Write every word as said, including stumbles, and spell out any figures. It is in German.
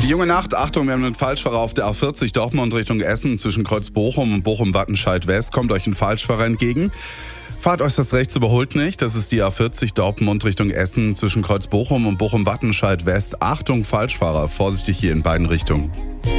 Die junge Nacht, Achtung, wir haben einen Falschfahrer auf der A vierzig Dortmund Richtung Essen zwischen Kreuz Bochum und Bochum-Wattenscheid West. Kommt euch ein Falschfahrer entgegen. Fahrt äußerst rechts, überholt nicht. Das ist die A vierzig Dortmund Richtung Essen zwischen Kreuz Bochum und Bochum-Wattenscheid West. Achtung, Falschfahrer, vorsichtig hier in beiden Richtungen.